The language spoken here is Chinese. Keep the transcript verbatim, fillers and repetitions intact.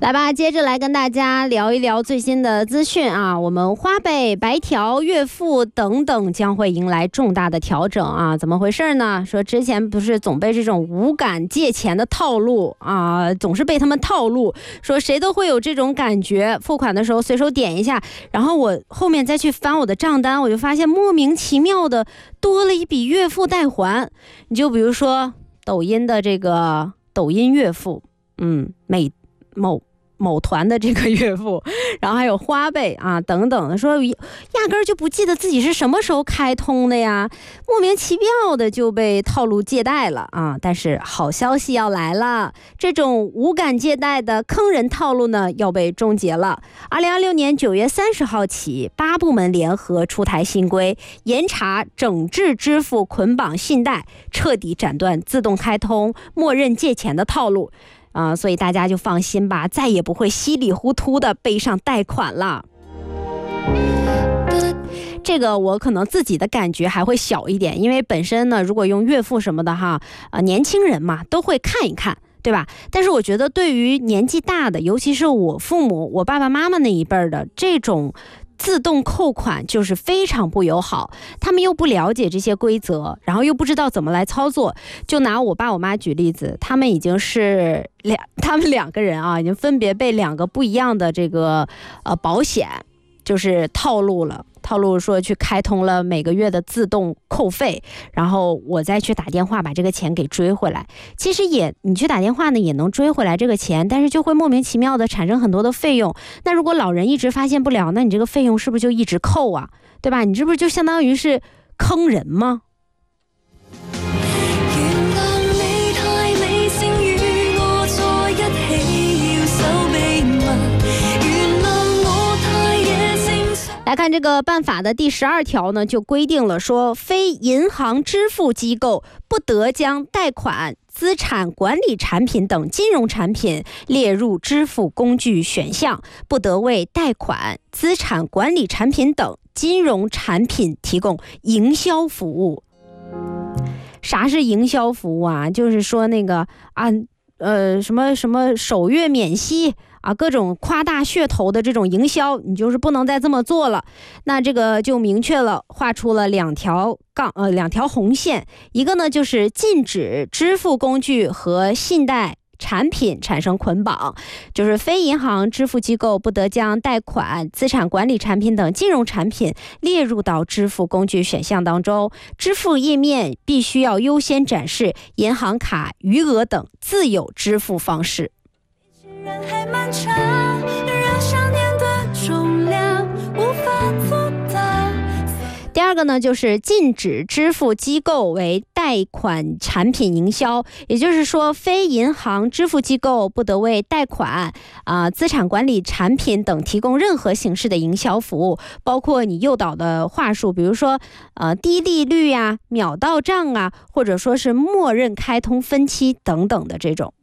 来吧，接着来跟大家聊一聊最新的资讯啊。我们花呗、白条、月付等等将会迎来重大的调整啊。怎么回事呢？说之前不是总被这种无感借钱的套路啊，总是被他们套路，说谁都会有这种感觉，付款的时候随手点一下，然后我后面再去翻我的账单，我就发现莫名其妙的多了一笔月付代还。你就比如说抖音的这个抖音月付，嗯，美某某团的这个月付，然后还有花呗啊等等的，说压根儿就不记得自己是什么时候开通的呀，莫名其妙的就被套路借贷了啊！但是好消息要来了，这种无感借贷的坑人套路呢要被终结了。二零二六年九月三十号起，八部门联合出台新规，严查整治支付捆绑信贷，彻底斩断自动开通、默认借钱的套路。啊、呃，所以大家就放心吧，再也不会稀里糊涂的背上贷款了。这个我可能自己的感觉还会小一点，因为本身呢，如果用月付什么的哈，呃，年轻人嘛都会看一看，对吧？但是我觉得对于年纪大的，尤其是我父母、我爸爸妈妈那一辈的这种自动扣款就是非常不友好，他们又不了解这些规则，然后又不知道怎么来操作。就拿我爸我妈举例子，他们已经是两，他们两个人啊，已经分别被两个不一样的这个呃保险就是套路了。套路说去开通了每个月的自动扣费，然后我再去打电话把这个钱给追回来。其实也你去打电话呢也能追回来这个钱，但是就会莫名其妙的产生很多的费用。那如果老人一直发现不了，那你这个费用是不是就一直扣啊？对吧？你这不是就相当于是坑人吗？来看这个办法的第十二条呢，就规定了说，非银行支付机构不得将贷款、资产管理产品等金融产品列入支付工具选项，不得为贷款、资产管理产品等金融产品提供营销服务。啥是营销服务啊？就是说那个啊，呃，什么什么首月免息啊，各种夸大噱头的这种营销，你就是不能再这么做了。那这个就明确了，画出了两条杠呃两条红线，一个呢就是禁止支付工具和信贷产品产生捆绑，就是非银行支付机构不得将贷款、资产管理产品等金融产品列入到支付工具选项当中。支付页面必须要优先展示银行卡、余额等自有支付方式。人还漫长，让想念的重量无法阻挡。第二个呢，就是禁止支付机构为贷款产品营销，也就是说，非银行支付机构不得为贷款、啊、呃、资产管理产品等提供任何形式的营销服务，包括你诱导的话术，比如说呃低利率呀、秒到账啊，或者说是默认开通分期等等的这种。